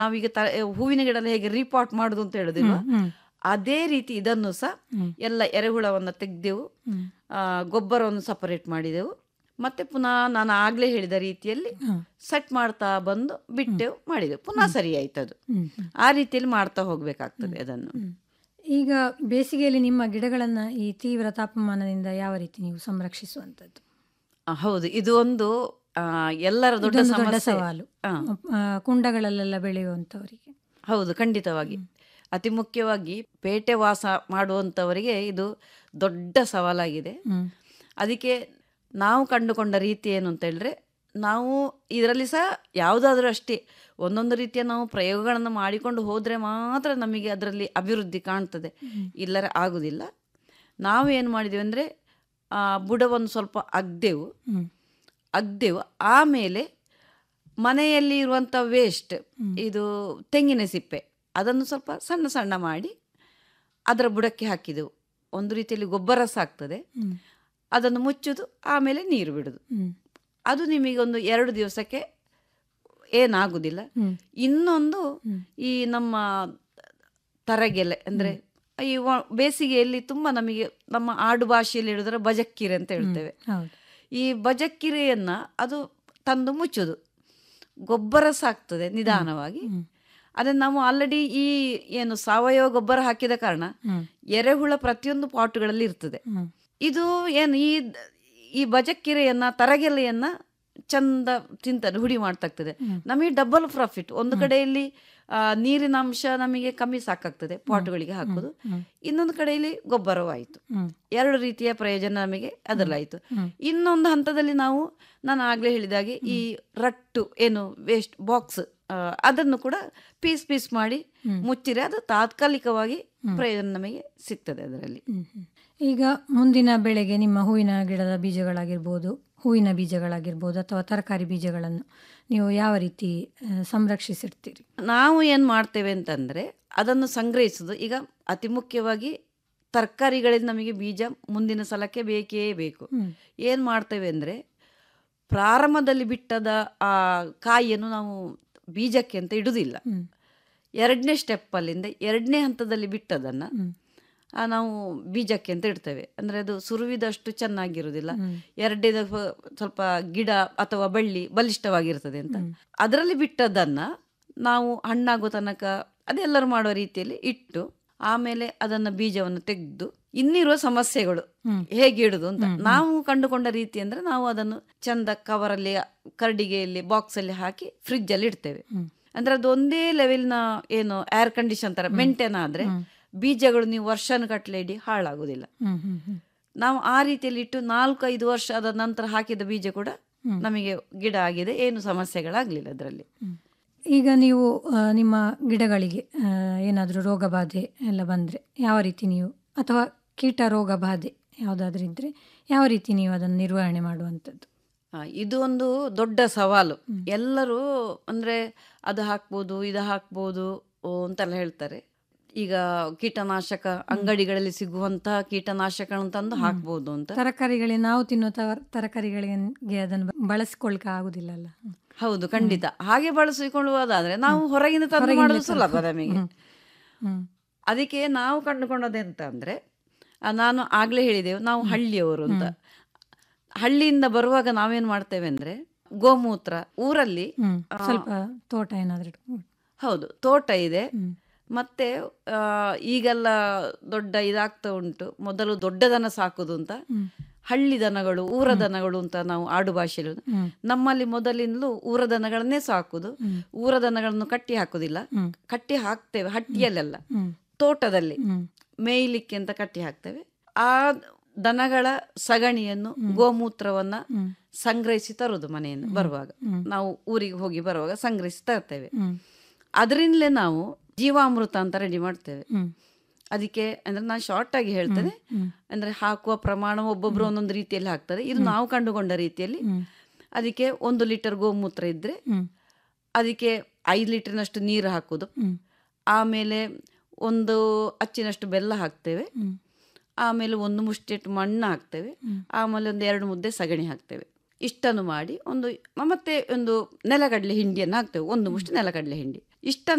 ನಾವೀಗ ಹೂವಿನ ಗಿಡ ಹೇಗೆ ರೀಪಾಟ್ ಮಾಡುದು ಅಂತ ಹೇಳುದಿಲ್ವಾ, ಅದೇ ರೀತಿ ಇದನ್ನು ಸಹ ಎಲ್ಲ ಎರೆಹುಳವನ್ನು ತೆಗೆದೆವು, ಗೊಬ್ಬರವನ್ನು ಸಪರೇಟ್ ಮಾಡಿದೆವು, ಮತ್ತೆ ಪುನಃ ನಾನು ಆಗ್ಲೇ ಹೇಳಿದ ರೀತಿಯಲ್ಲಿ ಸೆಟ್ ಮಾಡ್ತಾ ಬಂದು ಬಿಟ್ಟೆವು, ಮಾಡಿದೆವು, ಪುನಃ ಸರಿ ಆಯ್ತದು. ಆ ರೀತಿಯಲ್ಲಿ ಮಾಡ್ತಾ ಹೋಗ್ಬೇಕಾಗ್ತದೆ ಅದನ್ನು. ಈಗ ಬೇಸಿಗೆಯಲ್ಲಿ ನಿಮ್ಮ ಗಿಡಗಳನ್ನ ಈ ತೀವ್ರ ತಾಪಮಾನದಿಂದ ಯಾವ ರೀತಿ ನೀವು ಸಂರಕ್ಷಿಸುವಂಥದ್ದು? ಹೌದು, ಇದು ಒಂದು ಎಲ್ಲರ ದೊಡ್ಡ ಸವಾಲು ಕುಂಡಗಳಲ್ಲೆಲ್ಲ ಬೆಳೆಯುವಂಥವರಿಗೆ. ಹೌದು, ಖಂಡಿತವಾಗಿ. ಅತಿ ಮುಖ್ಯವಾಗಿ ಪೇಟೆ ವಾಸ ಮಾಡುವಂಥವರಿಗೆ ಇದು ದೊಡ್ಡ ಸವಾಲಾಗಿದೆ. ಅದಕ್ಕೆ ನಾವು ಕಂಡುಕೊಂಡ ರೀತಿ ಏನು ಅಂತ ಹೇಳಿದ್ರೆ, ನಾವು ಇದರಲ್ಲಿ ಸಹ ಯಾವುದಾದ್ರೂ ಅಷ್ಟೇ ಒಂದೊಂದು ರೀತಿಯ ನಾವು ಪ್ರಯೋಗಗಳನ್ನು ಮಾಡಿಕೊಂಡು ಹೋದರೆ ಮಾತ್ರ ನಮಗೆ ಅದರಲ್ಲಿ ಅಭಿವೃದ್ಧಿ ಕಾಣ್ತದೆ, ಇಲ್ಲರೆ ಆಗುವುದಿಲ್ಲ. ನಾವು ಏನು ಮಾಡಿದೆವು ಅಂದರೆ, ಬುಡವನ್ನು ಸ್ವಲ್ಪ ಅಗ್ದೆವು, ಆಮೇಲೆ ಮನೆಯಲ್ಲಿ ಇರುವಂಥ ವೇಸ್ಟ್, ಇದು ತೆಂಗಿನ ಸಿಪ್ಪೆ, ಅದನ್ನು ಸ್ವಲ್ಪ ಸಣ್ಣ ಸಣ್ಣ ಮಾಡಿ ಅದರ ಬುಡಕ್ಕೆ ಹಾಕಿದೆವು. ಒಂದು ರೀತಿಯಲ್ಲಿ ಗೊಬ್ಬರ ಸಾಕ್ತದೆ. ಅದನ್ನು ಮುಚ್ಚುದು, ಆಮೇಲೆ ನೀರು ಬಿಡುದು. ಅದು ನಿಮಗೆ ಒಂದು 2 ದಿವಸಕ್ಕೆ ಏನಾಗುದಿಲ್ಲ. ಇನ್ನೊಂದು, ಈ ನಮ್ಮ ತರಗೆಲೆ ಅಂದರೆ ಈ ಬೇಸಿಗೆಯಲ್ಲಿ ತುಂಬ ನಮಗೆ ನಮ್ಮ ಆಡು ಭಾಷೆಯಲ್ಲಿ ಹೇಳಿದ್ರೆ ಬಜಕ್ಕಿರೆ ಅಂತ ಹೇಳ್ತೇವೆ. ಈ ಬಜಕ್ಕಿರೆಯನ್ನ ಅದು ತಂದು ಮುಚ್ಚುದು, ಗೊಬ್ಬರ ಸಾಕ್ತದೆ ನಿಧಾನವಾಗಿ. ಅದನ್ನು ನಾವು ಆಲ್ರೆಡಿ ಈ ಏನು ಸಾವಯವ ಗೊಬ್ಬರ ಹಾಕಿದ ಕಾರಣ ಎರೆಹುಳ ಪ್ರತಿಯೊಂದು ಪಾಟುಗಳಲ್ಲಿ ಇರ್ತದೆ. ಇದು ಏನು ಈ ಬಜಕ್ಕಿರೆಯನ್ನ ತರಗೆಲೆಯನ್ನ ಚಂದ ತಿಂತದೆ, ಹುಡಿ ಮಾಡ್ತಾಗ್ತದೆ. ನಮಗೆ ಡಬಲ್ ಪ್ರಾಫಿಟ್. ಒಂದು ಕಡೆಯಲ್ಲಿ ನೀರಿನ ಅಂಶ ನಮಗೆ ಕಮ್ಮಿ ಸಾಕಾಗ್ತದೆ ಪಾಟುಗಳಿಗೆ ಹಾಕೋದು, ಇನ್ನೊಂದು ಕಡೆಯಲ್ಲಿ ಗೊಬ್ಬರವೂ ಆಯಿತು. 2 ರೀತಿಯ ಪ್ರಯೋಜನ ನಮಗೆ ಅದರಲ್ಲಾಯಿತು. ಇನ್ನೊಂದು ಹಂತದಲ್ಲಿ ನಾನು ಆಗಲೇ ಹೇಳಿದಾಗೆ ಈ ರಟ್ಟು ಏನು ವೇಸ್ಟ್ ಬಾಕ್ಸ್, ಅದನ್ನು ಕೂಡ ಪೀಸ್ ಮಾಡಿ ಮುಚ್ಚಿರೆ ಅದು ತಾತ್ಕಾಲಿಕವಾಗಿ ಪ್ರಯೋಜನ ನಮಗೆ ಸಿಗ್ತದೆ ಅದರಲ್ಲಿ. ಈಗ ಮುಂದಿನ ಬೆಳೆಗೆ ನಿಮ್ಮ ಹೂವಿನ ಗಿಡದ ಬೀಜಗಳಾಗಿರ್ಬೋದು, ಹೂವಿನ ಬೀಜಗಳಾಗಿರ್ಬೋದು ಅಥವಾ ತರಕಾರಿ ಬೀಜಗಳನ್ನು ನೀವು ಯಾವ ರೀತಿ ಸಂರಕ್ಷಿಸಿರ್ತೀರಿ? ನಾವು ಏನು ಮಾಡ್ತೇವೆ ಅಂತಂದರೆ, ಅದನ್ನು ಸಂಗ್ರಹಿಸೋದು. ಈಗ ಅತಿ ಮುಖ್ಯವಾಗಿ ತರಕಾರಿಗಳಿಂದ ನಮಗೆ ಬೀಜ ಮುಂದಿನ ಸಲಕ್ಕೆ ಬೇಕೇ ಬೇಕು. ಏನು ಮಾಡ್ತೇವೆ ಅಂದರೆ, ಪ್ರಾರಂಭದಲ್ಲಿ ಬಿಟ್ಟದ ಆ ಕಾಯಿಯನ್ನು ನಾವು ಬೀಜಕ್ಕೆ ಅಂತ ಇಡುವುದಿಲ್ಲ. 2ನೇ ಸ್ಟೆಪ್ಪಲ್ಲಿಂದ 2ನೇ ಹಂತದಲ್ಲಿ ಬಿಟ್ಟದನ್ನು ನಾವು ಬೀಜಕ್ಕೆ ಅಂತ ಇಡ್ತೇವೆ. ಅಂದರೆ ಅದು ಸುರುವಿದಷ್ಟು ಚೆನ್ನಾಗಿರುವುದಿಲ್ಲ, 2ನೇದ ಸ್ವಲ್ಪ ಗಿಡ ಅಥವಾ ಬಳ್ಳಿ ಬಲಿಷ್ಠವಾಗಿರ್ತದೆ ಅಂತ. ಅದರಲ್ಲಿ ಬಿಟ್ಟದನ್ನು ನಾವು ಹಣ್ಣಾಗೋ ತನಕ ಅದೆಲ್ಲರೂ ಮಾಡೋ ರೀತಿಯಲ್ಲಿ ಇಟ್ಟು, ಆಮೇಲೆ ಅದನ್ನು ಬೀಜವನ್ನು ತೆಗೆದು ಇನ್ನಿರುವ ಸಮಸ್ಯೆಗಳು ಹೇಗೆ ಇಡುದು ಅಂತ ನಾವು ಕಂಡುಕೊಂಡ ರೀತಿ ಅಂದರೆ, ನಾವು ಅದನ್ನು ಚಂದ ಕವರಲ್ಲಿ, ಕರಡಿಗೆಯಲ್ಲಿ, ಬಾಕ್ಸಲ್ಲಿ ಹಾಕಿ ಫ್ರಿಜ್ಜಲ್ಲಿ ಇಡ್ತೇವೆ. ಅಂದರೆ ಅದು ಒಂದೇ ಲೆವೆಲ್ನ ಏನು ಏರ್ ಕಂಡೀಷನ್ ಥರ ಮೇಂಟೈನ್ ಆದರೆ ಬೀಜಗಳು ನೀವು ವರ್ಷಾನುಗಟ್ಟಲೆ ಇಡಿ ಹಾಳಾಗುವುದಿಲ್ಲ. ನಾವು ಆ ರೀತಿಯಲ್ಲಿ ಇಟ್ಟು 4-5 ವರ್ಷ ಆದ ನಂತರ ಹಾಕಿದ ಬೀಜ ಕೂಡ ನಮಗೆ ಗಿಡ ಆಗಿದೆ, ಏನು ಸಮಸ್ಯೆಗಳಾಗಲಿಲ್ಲ ಅದರಲ್ಲಿ. ಈಗ ನೀವು ನಿಮ್ಮ ಗಿಡಗಳಿಗೆ ಏನಾದರೂ ರೋಗ ಬಾಧೆ ಎಲ್ಲ ಬಂದರೆ ಯಾವ ರೀತಿ ನೀವು, ಅಥವಾ ಕೀಟ ರೋಗ ಬಾಧೆ ಯಾವುದಾದ್ರೂ ಇದ್ದರೆ ಯಾವ ರೀತಿ ನೀವು ಅದನ್ನು ನಿರ್ವಹಣೆ ಮಾಡುವಂಥದ್ದು? ಇದು ಒಂದು ದೊಡ್ಡ ಸವಾಲು. ಎಲ್ಲರೂ ಅಂದರೆ ಅದು ಹಾಕ್ಬೋದು, ಇದು ಹಾಕ್ಬೋದು ಅಂತೆಲ್ಲ ಹೇಳ್ತಾರೆ. ಈಗ ಕೀಟನಾಶಕ ಅಂಗಡಿಗಳಲ್ಲಿ ಸಿಗುವಂತಹ ಕೀಟನಾಶಕಗಳನ್ನು ತಂದು ಹಾಕ್ಬೋದು ಅಂತ. ತರಕಾರಿಗಳಿಗೆ, ನಾವು ತಿನ್ನುವ ತರಕಾರಿಗಳಿಗೆ ಅದನ್ನು ಬಳಸಿಕೊಳ್ಳಿಕ್ಕೆ ಆಗುದಿಲ್ಲ ಅಲ್ಲ? ಹೌದು, ಖಂಡಿತ. ಹಾಗೆ ಬಳಸಿಕೊಳ್ಳುವುದಾದ್ರೆ ನಾವು ಹೊರಗಿನ ತಂದು ಮಾಡೋದು ಸುಲಭ ನಮಗೆ. ಅದಕ್ಕೆ ನಾವು ಕಂಡುಕೊಂಡದೆಂತ ಅಂದರೆ, ನಾನು ಆಗಲೇ ಹೇಳಿದೆವು ನಾವು ಹಳ್ಳಿಯವರು ಅಂತ. ಹಳ್ಳಿಯಿಂದ ಬರುವಾಗ ನಾವೇನು ಮಾಡ್ತೇವೆ ಅಂದರೆ, ಗೋಮೂತ್ರ ಊರಲ್ಲಿ ಸ್ವಲ್ಪ ತೋಟ ಏನಾದರೂ, ಹೌದು ತೋಟ ಇದೆ, ಮತ್ತೆ ಈಗೆಲ್ಲ ದೊಡ್ಡ ಇದಾಗ್ತಾ ಉಂಟು. ಮೊದಲು ದೊಡ್ಡ ದನ ಸಾಕುದು ಅಂತ, ಹಳ್ಳಿ ದನಗಳು, ಊರ ದನಗಳು ಅಂತ ನಾವು ಆಡು ಭಾಷೆಯಲ್ಲಿ. ನಮ್ಮಲ್ಲಿ ಮೊದಲಿಂದಲೂ ಊರ ದನಗಳನ್ನೇ ಸಾಕುದು. ಊರ ದನಗಳನ್ನು ಕಟ್ಟಿ ಹಾಕುದಿಲ್ಲ, ಕಟ್ಟಿ ಹಾಕ್ತೇವೆ ಹಟ್ಟಿಯಲ್ಲೆಲ್ಲ, ತೋಟದಲ್ಲಿ ಮೇಯ್ಲಿಕ್ಕೆ ಅಂತ ಕಟ್ಟಿ ಹಾಕ್ತೇವೆ. ಆ ದನಗಳ ಸಗಣಿಯನ್ನು, ಗೋಮೂತ್ರವನ್ನ ಸಂಗ್ರಹಿಸಿ ತರುವುದು. ಮನೆಯನ್ನು ಬರುವಾಗ, ನಾವು ಊರಿಗೆ ಹೋಗಿ ಬರುವಾಗ ಸಂಗ್ರಹಿಸಿ ತರ್ತೇವೆ. ಅದರಿಂದಲೇ ನಾವು ಜೀವಾಮೃತ ಅಂತ ರೆಡಿ ಮಾಡ್ತೇವೆ. ಅದಕ್ಕೆ ಅಂದ್ರೆ ನಾನು ಶಾರ್ಟ್ ಆಗಿ ಹೇಳ್ತೇನೆ, ಅಂದ್ರೆ ಹಾಕುವ ಪ್ರಮಾಣ ಒಬ್ಬೊಬ್ರು ಒಂದೊಂದು ರೀತಿಯಲ್ಲಿ ಹಾಕ್ತಾರೆ. ಇದು ನಾವು ಕಂಡುಕೊಂಡ ರೀತಿಯಲ್ಲಿ ಅದಕ್ಕೆ 1 ಲೀಟರ್ ಗೋಮೂತ್ರ ಇದ್ರೆ ಅದಕ್ಕೆ 5 ಲೀಟರ್ನಷ್ಟು ನೀರು ಹಾಕೋದು, ಆಮೇಲೆ 1 ಅಚ್ಚಿನಷ್ಟು ಬೆಲ್ಲ ಹಾಕ್ತೇವೆ, ಆಮೇಲೆ 1 ಮುಷ್ಟಿಯಷ್ಟು ಮಣ್ಣು ಹಾಕ್ತೇವೆ, ಆಮೇಲೆ 1-2 ಮುದ್ದೆ ಸಗಣಿ ಹಾಕ್ತೇವೆ. ಇಷ್ಟನ್ನು ಮಾಡಿ ಮತ್ತೆ ಒಂದು ನೆಲಗಡಲೆ ಹಿಂಡಿಯನ್ನು ಹಾಕ್ತೇವೆ, 1 ಮುಷ್ಟಿ ನೆಲಗಡಲೆ ಹಿಂಡಿ ಇಷ್ಟ